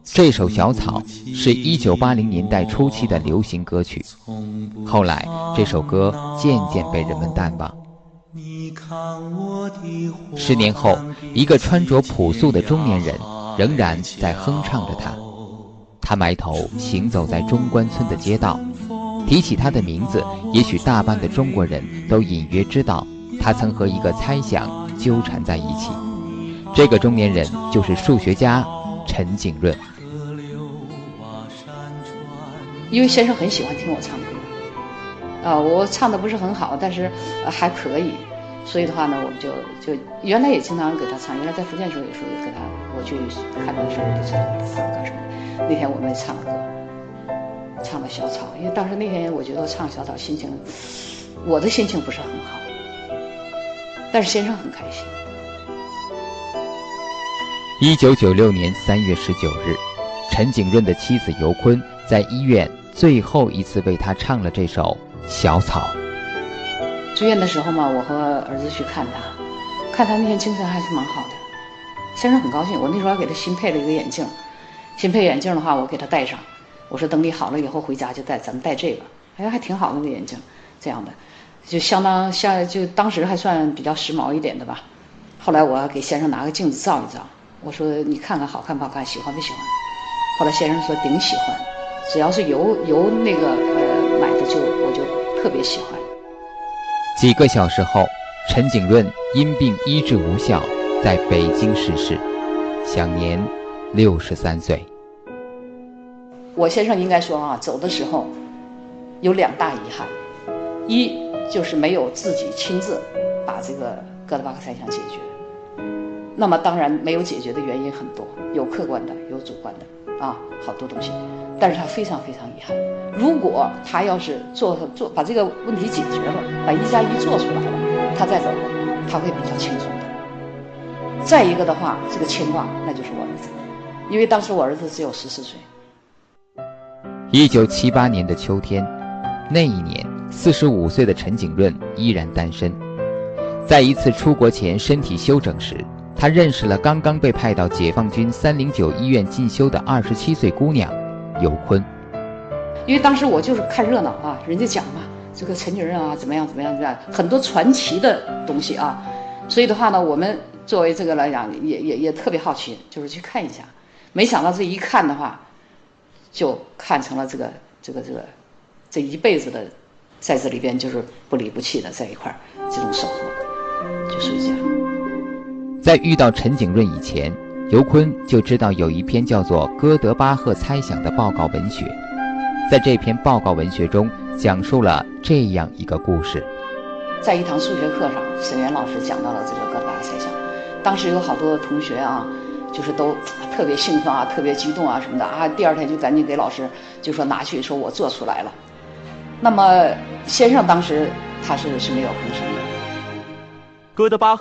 这首小草是1980年代初期的流行歌曲，后来这首歌渐渐被人们淡忘。10年后，一个穿着朴素的中年人仍然在哼唱着它。他埋头行走在中关村的街道，提起他的名字，也许大半的中国人都隐约知道他曾和一个猜想纠缠在一起。这个中年人就是数学家陈景润。 因为先生很喜欢听我唱歌，我唱的不是很好，但是还可以，所以的话呢，我们就原来也经常给他唱。原来在福建的时候，有时候也给他，我去看他的时候就唱歌什么的。那天我们也唱了歌，唱了小草，因为当时那天我觉得我唱小草心情，我的心情不是很好，但是先生很开心。 1996年3月19日，陈景润的妻子尤坤在医院最后一次为他唱了这首小草。 住院的时候嘛，我和儿子去看他那天精神还是蛮好的，先生很高兴。我那时候还给他新配了一个眼镜，新配眼镜的话我给他戴上，我说等你好了以后回家就咱们戴这个，还挺好的那个眼镜，这样的就相当像，就当时还算比较时髦一点的吧。后来我给先生拿个镜子照一照，我说你看看好看不好看，喜欢不喜欢。后来先生说顶喜欢，只要是由那个买的我就特别喜欢。 几个小时后，陈景润因病医治无效，在北京逝世，享年63岁。 我先生应该说走的时候有2大遗憾，一就是没有自己亲自把这个哥德巴赫猜想解决。那么当然没有解决的原因很多，有客观的，有主观的好多东西，但是他非常非常遗憾。如果他要是把这个问题解决了，把1+1做出来了，他再走他会比较轻松的。再一个的话，这个牵挂那就是我儿子，因为当时我儿子只有14岁。 1978年的秋天，那一年45岁的陈景润依然单身。在一次出国前身体休整时，他认识了刚刚被派到解放军309医院进修的27岁姑娘尤坤。 因为当时我就是看热闹人家讲嘛，这个陈景润怎么样，很多传奇的东西所以的话呢，我们作为这个来讲也特别好奇，就是去看一下。没想到这一看的话，就看成了这一辈子的，在这里边就是不离不弃的在一块这种生活，就是这样。 在遇到陈景润以前，尤坤就知道有一篇叫做《哥德巴赫猜想》的报告文学。在这篇报告文学中，讲述了这样一个故事。 在一堂数学课上，沈源老师讲到了这个哥德巴赫猜想，当时有好多同学就是都特别兴奋特别激动什么的第二天就赶紧给老师就说拿去，说我做出来了。那么先生当时他是没有吭声的。 哥德巴赫